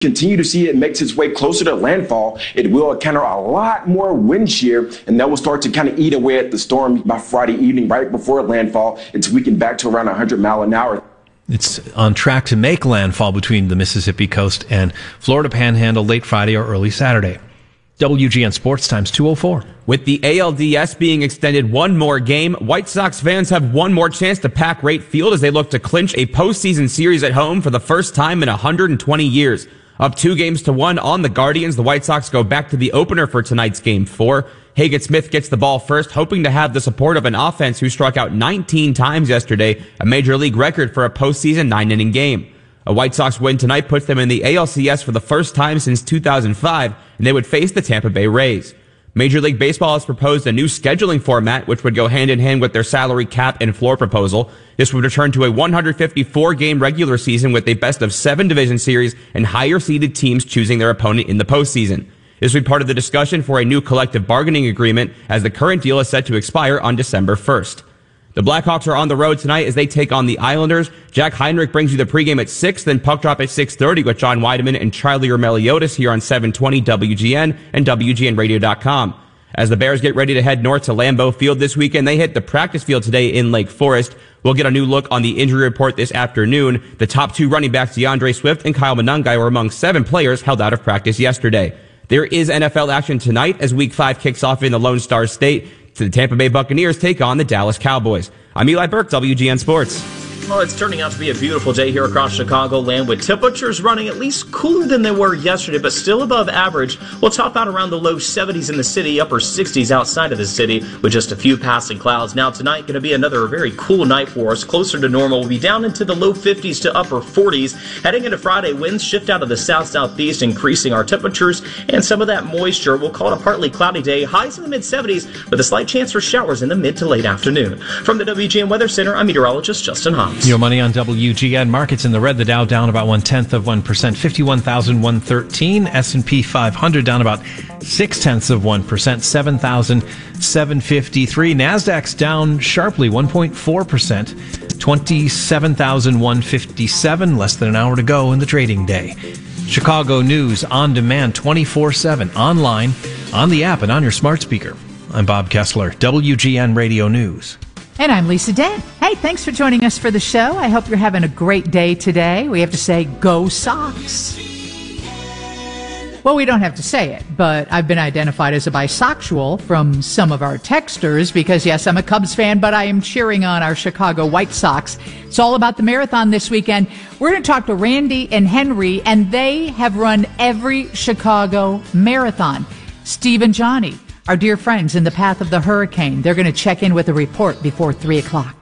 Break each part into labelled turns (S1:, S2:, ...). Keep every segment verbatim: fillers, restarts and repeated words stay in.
S1: continue to see it makes its way closer to landfall, it will encounter a lot more wind shear, and that will start to kind of eat away at the storm by Friday evening, right before landfall. It's weakened back to around one hundred mile an hour.
S2: It's on track to make landfall between the Mississippi coast and Florida Panhandle late Friday or early Saturday. W G N Sports Times two oh four.
S3: With the A L D S being extended one more game, White Sox fans have one more chance to pack Rate Field as they look to clinch a postseason series at home for the first time in one hundred twenty years. Up two games to one on the Guardians, the White Sox go back to the opener for tonight's game four. Hagen Smith gets the ball first, hoping to have the support of an offense who struck out nineteen times yesterday, a major league record for a postseason nine-inning game. A White Sox win tonight puts them in the A L C S for the first time since two thousand five, and they would face the Tampa Bay Rays. Major League Baseball has proposed a new scheduling format, which would go hand in hand with their salary cap and floor proposal. This would return to a one hundred fifty-four game regular season with a best of seven division series and higher seeded teams choosing their opponent in the postseason. This would be part of the discussion for a new collective bargaining agreement, as the current deal is set to expire on December first. The Blackhawks are on the road tonight as they take on the Islanders. Jack Heinrich brings you the pregame at six, then puck drop at six thirty with John Weideman and Charlie Meliodas here on seven twenty W G N and W G N radio dot com. As the Bears get ready to head north to Lambeau Field this weekend, they hit the practice field today in Lake Forest. We'll get a new look on the injury report this afternoon. The top two running backs, DeAndre Swift and Kyle Monangai, were among seven players held out of practice yesterday. There is N F L action tonight as Week five kicks off in the Lone Star State. The Tampa Bay Buccaneers take on the Dallas Cowboys. I'm Eli Burke, W G N Sports.
S4: Well, it's turning out to be a beautiful day here across Chicagoland, with temperatures running at least cooler than they were yesterday, but still above average. We'll top out around the low seventies in the city, upper sixties outside of the city, with just a few passing clouds. Now tonight, going to be another very cool night for us, closer to normal. We'll be down into the low fifties to upper forties. Heading into Friday, winds shift out of the south-southeast, increasing our temperatures and some of that moisture. We'll call it a partly cloudy day, highs in the mid-seventies, with a slight chance for showers in the mid to late afternoon. From the W G N Weather Center, I'm meteorologist Justin Hahn.
S2: Your money on W G N. Markets in the red. The Dow down about one-tenth of one percent, fifty-one thousand one hundred thirteen. S and P five hundred down about six-tenths of one percent, seven thousand seven hundred fifty-three. NASDAQ's down sharply, one point four percent, twenty-seven thousand one hundred fifty-seven. Less than an hour to go in the trading day. Chicago News on demand twenty-four seven, online, on the app, and on your smart speaker. I'm Bob Kessler, W G N Radio News.
S5: And I'm Lisa Dent. Hey, thanks for joining us for the show. I hope you're having a great day today. We have to say, go Sox. Well, we don't have to say it, but I've been identified as a bisexual from some of our texters because, yes, I'm a Cubs fan, but I am cheering on our Chicago White Sox. It's all about the marathon this weekend. We're going to talk to Randy and Henry, and they have run every Chicago marathon. Steve and Johnny, our dear friends in the path of the hurricane, they're going to check in with a report before three o'clock.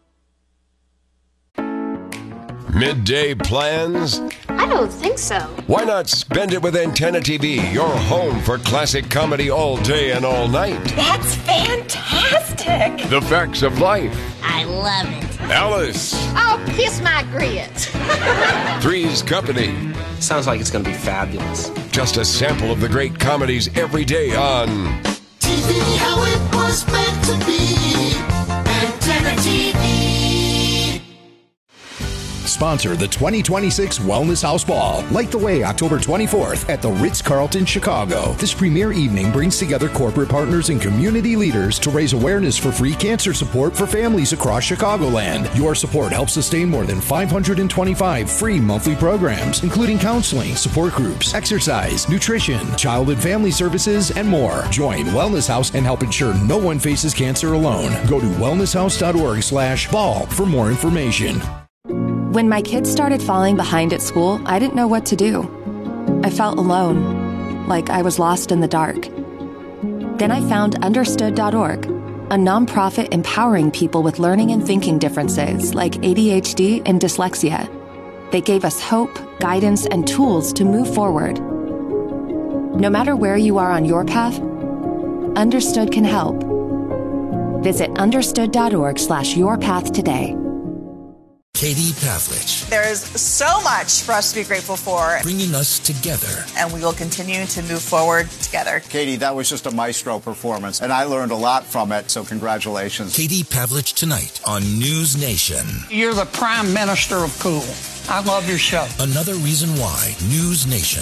S6: Midday plans?
S7: I don't think so.
S6: Why not spend it with Antenna T V, your home for classic comedy all day and all night?
S7: That's fantastic.
S6: The Facts of Life.
S7: I love it.
S6: Alice.
S7: Oh, kiss my grits.
S6: Three's Company.
S8: Sounds like it's going to be fabulous.
S6: Just a sample of the great comedies every day on
S9: T V, how it was meant to be. Antenna T V.
S10: Sponsor the twenty twenty-six Wellness House Ball. Light the way October twenty-fourth at the Ritz-Carlton, Chicago. This premier evening brings together corporate partners and community leaders to raise awareness for free cancer support for families across Chicagoland. Your support helps sustain more than five hundred twenty-five free monthly programs, including counseling, support groups, exercise, nutrition, child and family services, and more. Join Wellness House and help ensure no one faces cancer alone. Go to wellnesshouse.org slash ball for more information.
S11: When my kids started falling behind at school, I didn't know what to do. I felt alone, like I was lost in the dark. Then I found understood dot org, a nonprofit empowering people with learning and thinking differences like A D H D and dyslexia. They gave us hope, guidance, and tools to move forward. No matter where you are on your path, Understood can help. Visit understood dot org slash your path today.
S12: Katie Pavlich.
S13: There is so much for us to be grateful for.
S12: Bringing us together.
S13: And we will continue to move forward together.
S14: Katie, that was just a maestro performance, and I learned a lot from it, so congratulations.
S12: Katie Pavlich tonight on News Nation.
S15: You're the prime minister of cool. I love your show.
S12: Another reason why News Nation